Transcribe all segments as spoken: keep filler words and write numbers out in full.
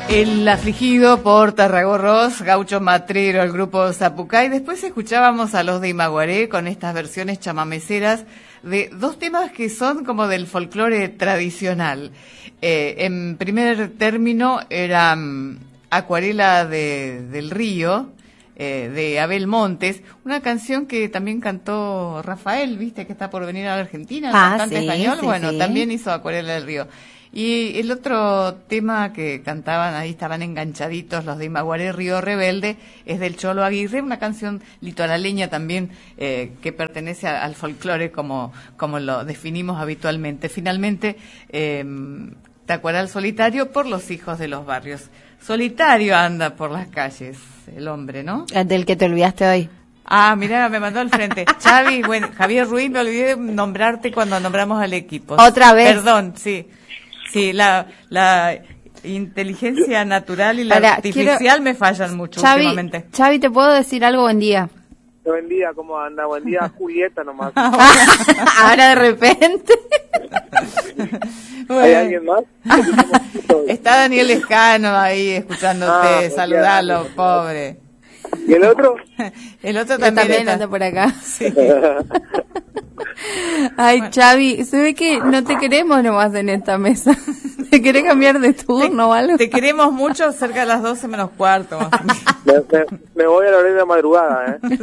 El afligido por Tarragorros, Gaucho Matrero, el grupo Zapucay. Después escuchábamos a los de Imaguaré con estas versiones chamameceras de dos temas que son como del folclore tradicional. Eh, en primer término era um, Acuarela de, del Río, eh, de Abel Montes, una canción que también cantó Rafael, viste, que está por venir a la Argentina, el ah, cantante sí, español, sí, bueno, sí. también hizo Acuarela del Río. Y el otro tema que cantaban, ahí estaban enganchaditos los de Imaguaré, Río Rebelde, es del Cholo Aguirre, una canción litoraleña también eh, que pertenece a, al folclore como, como lo definimos habitualmente. Finalmente, eh, Tacuaral Solitario por los hijos de los barrios. Solitario anda por las calles el hombre, ¿no? Del que te olvidaste hoy. Ah, mirá, me mandó al frente. Xavi, bueno, Javier Ruiz, me olvidé de nombrarte cuando nombramos al equipo. ¿Otra vez? Perdón, sí. Sí, la, la inteligencia natural y la Ahora, artificial quiero... me fallan mucho Xavi, últimamente. Xavi, ¿te puedo decir algo? Buen día. Buen día, ¿cómo anda? Buen día, Julieta nomás. Ahora de repente. ¿Hay alguien más? Está Daniel Escano ahí escuchándote, Ah, saludalo, ya. pobre. ¿Y el otro? El otro Yo también, también está. anda por acá. Sí. Ay, Bueno. Xavi, se ve que no te queremos nomás en esta mesa. ¿Te querés cambiar de turno o algo? Te queremos mucho, cerca de las doce menos cuarto. Más o menos. me, me, me voy a la hora de la madrugada, ¿eh?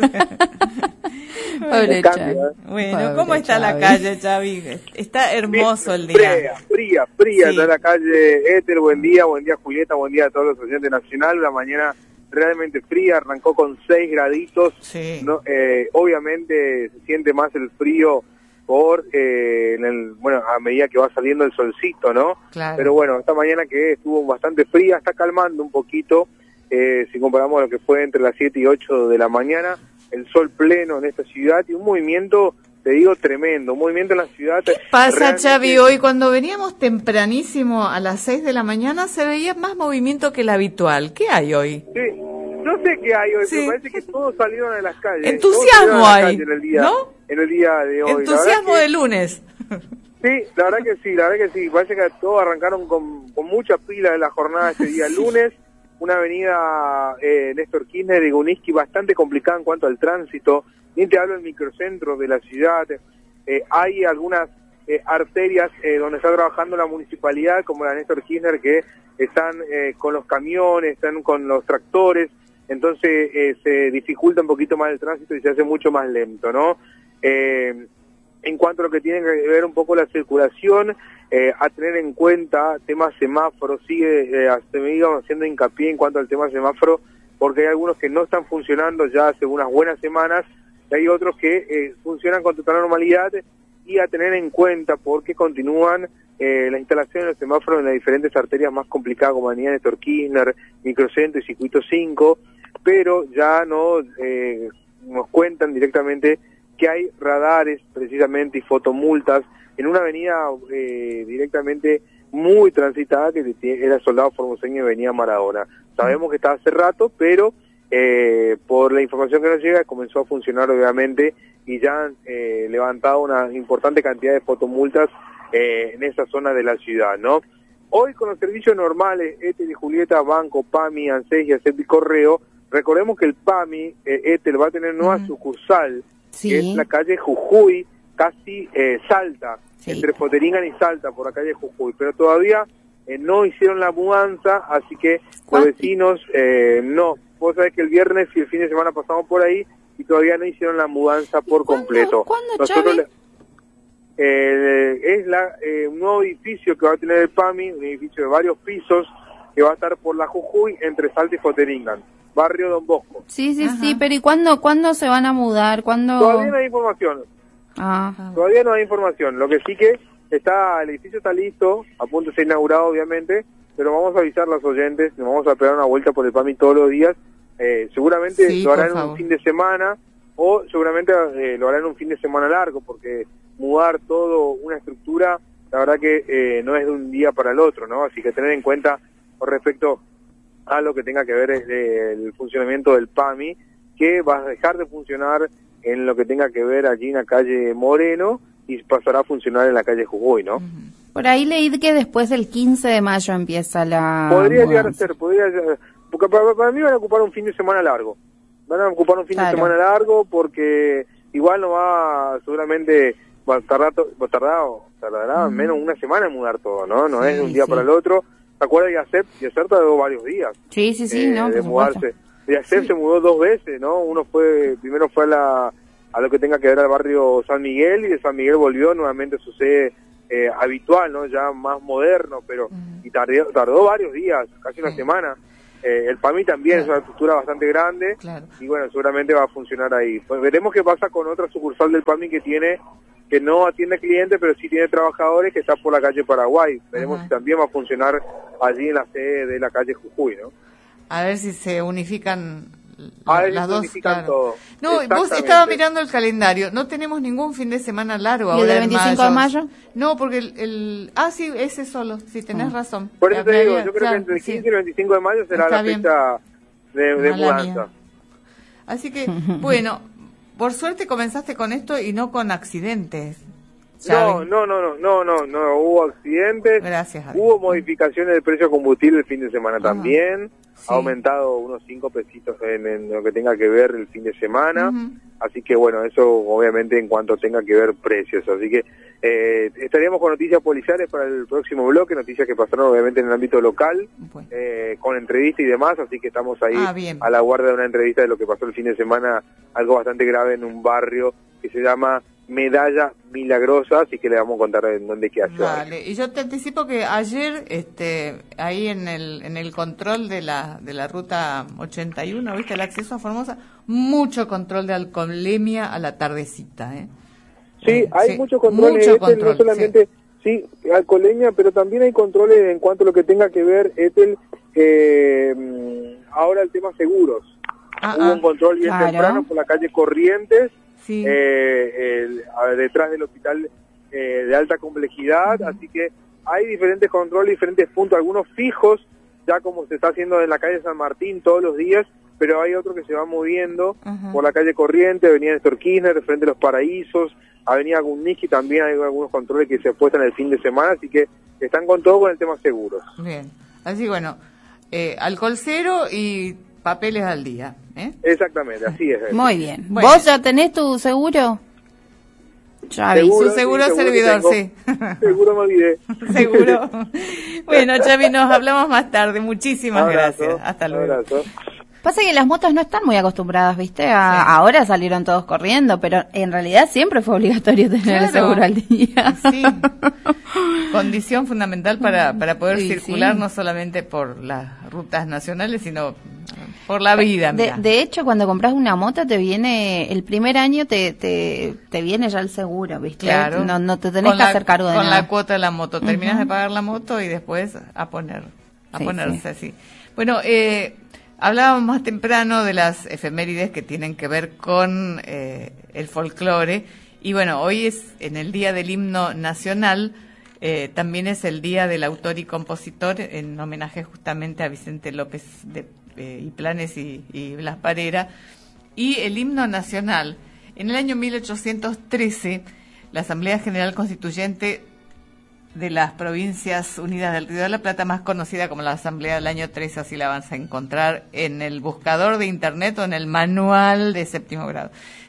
Pobre cambio, Xavi. ¿eh? Bueno, Pobre ¿cómo está la Xavi. calle, Xavi? Está hermoso el día. Fría, fría, fría. Sí. Está en la calle Éter, buen día, buen día Julieta, buen día a todos los oyentes nacional. La mañana realmente fría, arrancó con seis graditos. Sí. No, eh, obviamente se siente más el frío por, eh, en el, bueno, a medida que va saliendo el solcito, ¿no? Claro. Pero bueno, esta mañana que estuvo bastante fría, está calmando un poquito, eh, si comparamos lo que fue entre las siete y ocho de la mañana, el sol pleno en esta ciudad y un movimiento, te digo, tremendo, un movimiento en la ciudad. ¿Qué pasa, realmente... Xavi? Hoy cuando veníamos tempranísimo a las seis de la mañana se veía más movimiento que el habitual. ¿Qué hay hoy? Sí, no sé qué hay hoy, Sí. pero parece que todos salieron a las calles. Entusiasmo todos salieron a la hay, calle en el día, ¿no? En el día de hoy. Entusiasmo que... de lunes. Sí, la verdad que sí, la verdad que sí. Parece que todos arrancaron con, con mucha pila de la jornada este día lunes. Una avenida eh, Néstor Kirchner y Guniski bastante complicada en cuanto al tránsito. Ni te hablo del microcentro de la ciudad. Eh, hay algunas eh, arterias eh, donde está trabajando la municipalidad, como la Néstor Kirchner, que están eh, con los camiones, están con los tractores. Entonces eh, se dificulta un poquito más el tránsito y se hace mucho más lento, ¿no? Eh, en cuanto a lo que tiene que ver un poco la circulación, eh, a tener en cuenta temas semáforos, sigue, eh, seguimos haciendo hincapié en cuanto al tema semáforo, porque hay algunos que no están funcionando ya hace unas buenas semanas, y hay otros que eh, funcionan con total normalidad, y a tener en cuenta porque continúan eh, la instalación de los semáforos en las diferentes arterias más complicadas, como Avenida Néstor Kirchner, Microcentro y Circuito cinco, pero ya no eh, nos cuentan directamente que hay radares precisamente y fotomultas en una avenida eh, directamente muy transitada que era Soldado Formoseño y Avenida Maradona. Sabemos que está hace rato, pero eh, por la información que nos llega comenzó a funcionar obviamente y ya han eh, levantado una importante cantidad de fotomultas eh, en esa zona de la ciudad, ¿no? Hoy con los servicios normales, Etel y Julieta, Banco, PAMI, ANSES y ACEP Correo, recordemos que el PAMI, eh, Etel va a tener nueva uh-huh. sucursal, sí. que es la calle Jujuy, casi eh, Salta, sí. entre Poteringan y Salta, por la calle Jujuy, pero todavía eh, no hicieron la mudanza, así que los vecinos eh, no. Vos sabés que el viernes y el fin de semana pasamos por ahí y todavía no hicieron la mudanza por ¿Cuándo, completo. ¿Cuándo, Nosotros le, eh, es la, eh, un nuevo edificio que va a tener el PAMI, un edificio de varios pisos que va a estar por la Jujuy entre Salta y Poteringan, barrio Don Bosco. Sí, sí, Ajá. sí, pero ¿y cuándo, cuándo se van a mudar? ¿Cuándo? Todavía no hay información. Ah. Todavía no hay información. Lo que sí que está, el edificio está listo, a punto de ser inaugurado obviamente, pero vamos a avisar a los oyentes, nos vamos a pegar una vuelta por el PAMI todos los días. Eh, seguramente sí, lo harán en un fin de semana o seguramente eh, lo harán en un fin de semana largo, porque mudar todo una estructura, la verdad que eh, no es de un día para el otro, ¿no? Así que tener en cuenta con respecto a lo que tenga que ver eh, el funcionamiento del PAMI, que va a dejar de funcionar en lo que tenga que ver allí en la calle Moreno y pasará a funcionar en la calle Jujuy, ¿no? Por ahí leí que después del quince de mayo empieza la... Podría llegar a ser, podría llegar, porque para, para mí van a ocupar un fin de semana largo. Van a ocupar un fin claro. de semana largo porque igual no va, seguramente va a tardar, va a tardar, tardará mm. menos una semana en mudar todo, ¿no? No sí, es de un día sí. para el otro. ¿Te acuerdas de Yacep? Yacep tardó varios días. Sí, sí, sí, eh, no, de mudarse. Yacep sí. se mudó dos veces, ¿no? Uno fue, primero fue a la, a lo que tenga que ver al barrio San Miguel, y de San Miguel volvió nuevamente a su sede eh, habitual, ¿no? Ya más moderno, pero, mm. y tardó, tardó varios días, casi una sí. semana. Eh, el PAMI también claro. es una estructura bastante grande, claro. y bueno, seguramente va a funcionar ahí. Pues veremos qué pasa con otra sucursal del PAMI que tiene, que no atiende clientes, pero sí tiene trabajadores, que está por la calle Paraguay. Veremos Ajá. si también va a funcionar allí en la sede de la calle Jujuy, ¿no? A ver si se unifican a ver las si dos. Unifican claro. todo. No, vos estabas mirando el calendario. No tenemos ningún fin de semana largo ahora. ¿Y el del veinticinco de mayo? No, porque el, el... Ah, sí, ese solo. Sí, tenés ah. razón. Por eso te digo, yo creo claro, que entre el quince sí. y el veinticinco de mayo será Está la bien. fecha de, de mudanza. Así que, bueno, por suerte comenzaste con esto y no con accidentes. No, no, no, no, no, no, no, hubo accidentes, Gracias, hubo modificaciones del precio de combustible el fin de semana Ajá. también, sí. ha aumentado unos cinco pesitos en, en lo que tenga que ver el fin de semana, uh-huh. así que bueno, eso obviamente en cuanto tenga que ver precios, así que eh, estaríamos con noticias policiales para el próximo bloque, noticias que pasaron obviamente en el ámbito local, bueno. eh, con entrevista y demás, así que estamos ahí ah, a la guardia de una entrevista de lo que pasó el fin de semana, algo bastante grave en un barrio que se llama Medalla Milagrosa, así que le vamos a contar en dónde queda. Vale, y yo te anticipo que ayer, este, ahí en el en el control de la de la ruta ochenta y uno, viste el acceso a Formosa, mucho control de alcoholemia a la tardecita, ¿eh? Sí, eh, hay sí, mucho control, mucho este, control, no solamente sí. sí, alcoholemia, pero también hay controles en cuanto a lo que tenga que ver, Ethel, eh, ahora el tema seguros. Ah, Hubo ah, un control bien claro. temprano por la calle Corrientes. Sí. Eh, el, a, detrás del hospital eh, de alta complejidad, uh-huh. así que hay diferentes controles, diferentes puntos, algunos fijos, ya como se está haciendo en la calle San Martín todos los días, pero hay otro que se va moviendo uh-huh. por la calle Corriente, avenida Néstor Kirchner, frente a Los Paraísos, avenida Gunniski, también hay algunos controles que se apuestan el fin de semana, así que están con todo con el tema seguros. Bien, así bueno, eh, alcohol cero y papeles al día, ¿eh? Exactamente, así es. Muy bien. Bueno. ¿Vos ya tenés tu seguro? Chavi, seguro, su seguro, sí, seguro servidor, sí. Seguro me olvidé. Seguro. Bueno, Chavi, nos hablamos más tarde. Muchísimas abrazo, gracias. Hasta luego. Abrazo. Pasa que las motos no están muy acostumbradas, ¿viste? A, sí. Ahora salieron todos corriendo, pero en realidad siempre fue obligatorio tener claro. el seguro al día. Sí. Condición fundamental para, para poder sí, circular sí. no solamente por las rutas nacionales, sino por la vida. De, de hecho, cuando compras una moto, te viene, el primer año te te, te viene ya el seguro, ¿viste? Claro. No, no te tenés con que la, hacer cargo de con nada. Con la cuota de la moto. Terminas uh-huh. de pagar la moto y después a poner, a sí, ponerse así. Sí. Bueno, eh... hablábamos más temprano de las efemérides que tienen que ver con eh, el folclore y bueno, hoy es en el Día del Himno Nacional, eh, también es el Día del Autor y Compositor en homenaje justamente a Vicente López de eh, y Planes y, y Blas Parera. Y el Himno Nacional, en el año mil ochocientos trece, la Asamblea General Constituyente de las Provincias Unidas del Río de la Plata, más conocida como la Asamblea del año trece, así la vas a encontrar en el buscador de internet o en el manual de séptimo grado.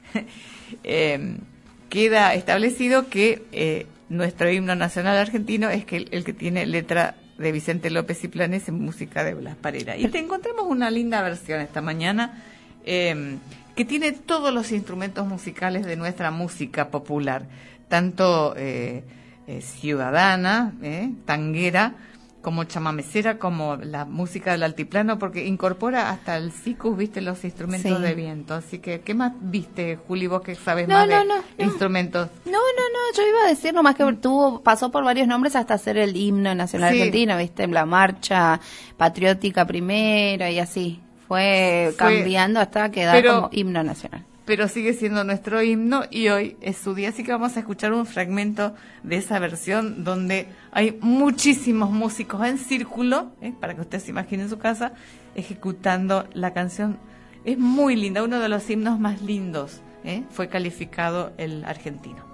eh, queda establecido que eh, nuestro himno nacional argentino es que el, el que tiene letra de Vicente López y Planes en música de Blas Parera. Y te encontramos una linda versión esta mañana eh, que tiene todos los instrumentos musicales de nuestra música popular, tanto eh, Eh, ciudadana, eh, tanguera, como chamamecera, como la música del altiplano, porque incorpora hasta el ficus, viste, los instrumentos sí. de viento. Así que, ¿qué más viste, Juli, vos que sabes no, más no, de no, no. instrumentos? No, no, no, yo iba a decir nomás que tuvo, pasó por varios nombres hasta ser el himno nacional sí. argentino, viste, la marcha patriótica primero y así. Fue, Fue cambiando hasta quedar pero, como himno nacional. Pero sigue siendo nuestro himno y hoy es su día, así que vamos a escuchar un fragmento de esa versión donde hay muchísimos músicos en círculo, ¿eh? para que usted se imagine en su casa, ejecutando la canción. Es muy linda, uno de los himnos más lindos, ¿eh? fue calificado el argentino.